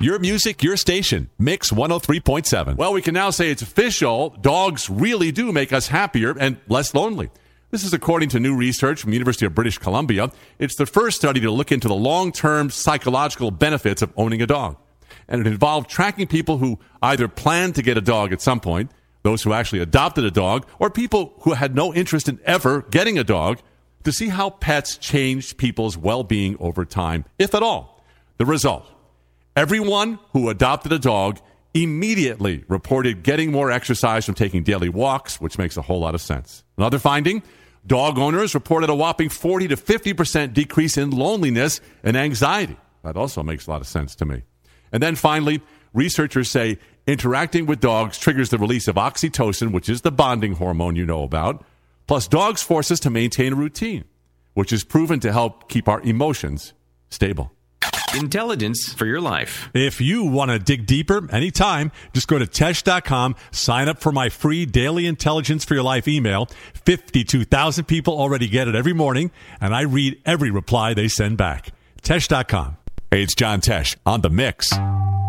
Your music, your station. Mix 103.7. Well, we can now say it's official. Dogs really do make us happier and less lonely. This is according to new research from the University of British Columbia. It's the first study to look into the long-term psychological benefits of owning a dog. And it involved tracking people who either planned to get a dog at some point, those who actually adopted a dog, or people who had no interest in ever getting a dog, to see how pets changed people's well-being over time, if at all. The result: everyone who adopted a dog immediately reported getting more exercise from taking daily walks, which makes a whole lot of sense. Another finding: dog owners reported a whopping 40 to 50% decrease in loneliness and anxiety. That also makes a lot of sense to me. And then finally, researchers say interacting with dogs triggers the release of oxytocin, which is the bonding hormone you know about. Plus, dogs force us to maintain a routine, which is proven to help keep our emotions stable. Intelligence for your life. If you want to dig deeper anytime, just go to Tesh.com, sign up for my free daily Intelligence for Your Life email. 52,000 people already get it every morning, and I read every reply they send back. Tesh.com. Hey, it's John Tesh on The Mix.